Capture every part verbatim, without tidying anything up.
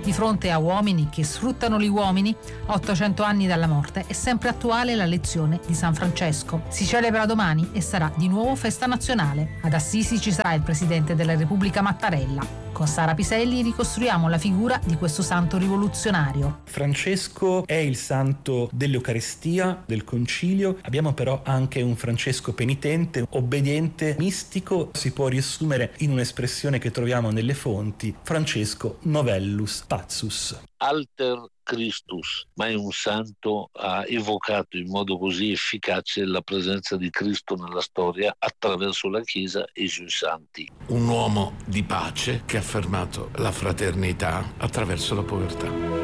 Di fronte a uomini che sfruttano gli uomini, a ottocento anni dalla morte, è sempre attuale la lezione di San Francesco. Si celebra domani e sarà di nuovo festa nazionale. Ad Assisi ci sarà il presidente della Repubblica Mattarella. Con Sara Piselli ricostruiamo la figura di questo santo rivoluzionario. Francesco è il santo dell'Eucaristia, del Concilio. Abbiamo però anche un Francesco penitente, obbediente, mistico. Si può riassumere in un'espressione che troviamo nelle fonti: Francesco Novellus Pazzus. Alter Christus, mai un santo ha evocato in modo così efficace la presenza di Cristo nella storia attraverso la Chiesa e i suoi santi. Un uomo di pace che ha affermato la fraternità attraverso la povertà.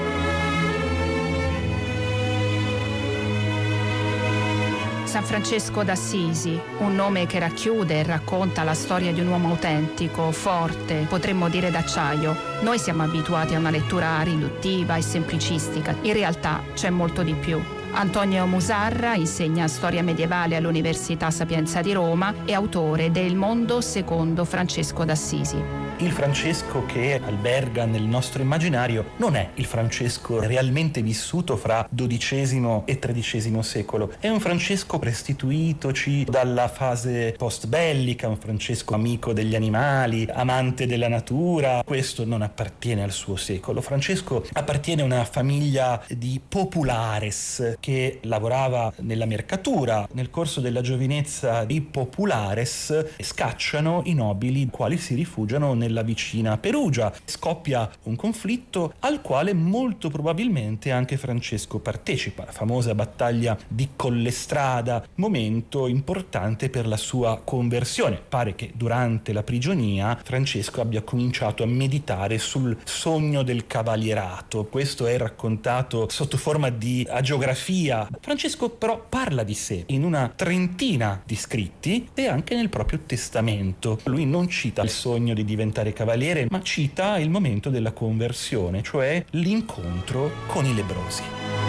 San Francesco d'Assisi, un nome che racchiude e racconta la storia di un uomo autentico, forte, potremmo dire d'acciaio. Noi siamo abituati a una lettura riduttiva e semplicistica. In realtà c'è molto di più. Antonio Musarra insegna storia medievale all'Università Sapienza di Roma e autore del Mondo secondo Francesco d'Assisi. Il Francesco che alberga nel nostro immaginario non è il Francesco realmente vissuto fra dodicesimo e tredicesimo secolo. È un Francesco restituitoci dalla fase post-bellica, un Francesco amico degli animali, amante della natura. Questo non appartiene al suo secolo. Francesco appartiene a una famiglia di populares che lavorava nella mercatura. Nel corso della giovinezza i populares scacciano i nobili, i quali si rifugiano nel nella vicina Perugia. Scoppia un conflitto al quale molto probabilmente anche Francesco partecipa, la famosa battaglia di Collestrada, momento importante per la sua conversione. Pare che durante la prigionia Francesco abbia cominciato a meditare sul sogno del cavalierato. Questo è raccontato sotto forma di agiografia. Francesco però parla di sé in una trentina di scritti e anche nel proprio testamento. Lui non cita il sogno di diventare cavaliere, ma cita il momento della conversione, cioè l'incontro con i lebbrosi.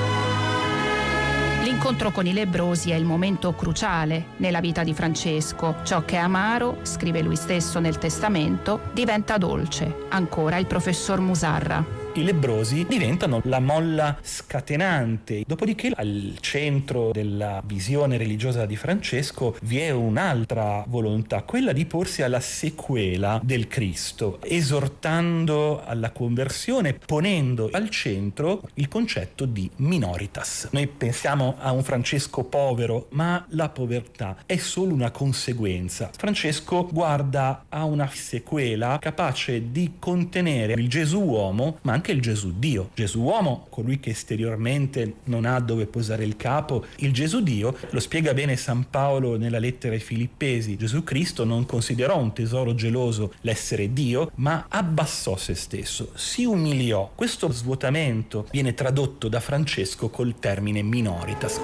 L'incontro con i lebbrosi è il momento cruciale nella vita di Francesco. Ciò che è amaro, scrive lui stesso nel testamento, diventa dolce. Ancora il professor Musarra. I lebbrosi diventano la molla scatenante. Dopodiché al centro della visione religiosa di Francesco vi è un'altra volontà, quella di porsi alla sequela del Cristo, esortando alla conversione, ponendo al centro il concetto di minoritas. Noi pensiamo a un Francesco povero, ma la povertà è solo una conseguenza. Francesco guarda a una sequela capace di contenere il Gesù uomo, ma anche il Gesù Dio. Gesù uomo, colui che esteriormente non ha dove posare il capo. Il Gesù Dio lo spiega bene San Paolo nella lettera ai Filippesi. Gesù Cristo non considerò un tesoro geloso l'essere Dio, ma abbassò se stesso, si umiliò. Questo svuotamento viene tradotto da Francesco col termine minoritas.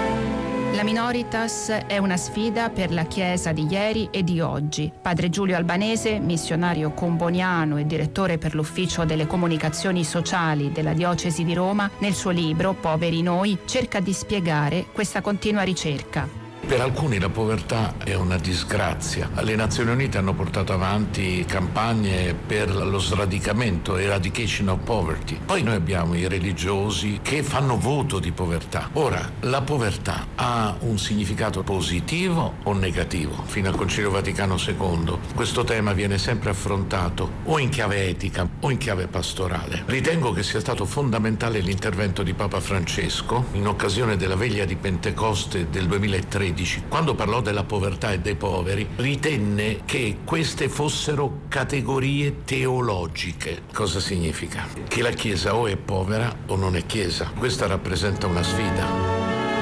La minoritas è una sfida per la Chiesa di ieri e di oggi. Padre Giulio Albanese, missionario comboniano e direttore per l'Ufficio delle Comunicazioni Sociali della Diocesi di Roma, nel suo libro Poveri Noi cerca di spiegare questa continua ricerca. Per alcuni la povertà è una disgrazia. Le Nazioni Unite hanno portato avanti campagne per lo sradicamento, eradication of poverty. Poi noi abbiamo i religiosi che fanno voto di povertà. Ora, la povertà ha un significato positivo o negativo? Fino al Concilio Vaticano secondo questo tema viene sempre affrontato o in chiave etica o in chiave pastorale. Ritengo che sia stato fondamentale l'intervento di Papa Francesco in occasione della veglia di Pentecoste del duemilatredici. Quando parlò della povertà e dei poveri, ritenne che queste fossero categorie teologiche. Cosa significa? Che la Chiesa o è povera o non è Chiesa. Questa rappresenta una sfida.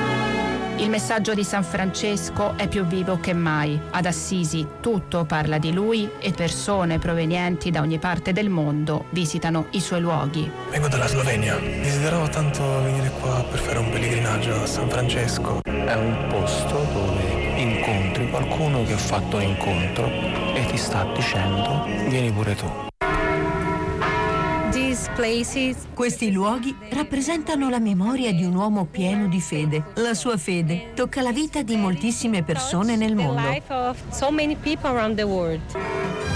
Il messaggio di San Francesco è più vivo che mai. Ad Assisi tutto parla di lui e persone provenienti da ogni parte del mondo visitano i suoi luoghi. Vengo dalla Slovenia. Desideravo tanto venire qua per fare un pellegrinaggio a San Francesco. È un posto dove incontri qualcuno che ha fatto incontro e ti sta dicendo vieni pure tu. Questi luoghi rappresentano la memoria di un uomo pieno di fede. La sua fede tocca la vita di moltissime persone nel mondo.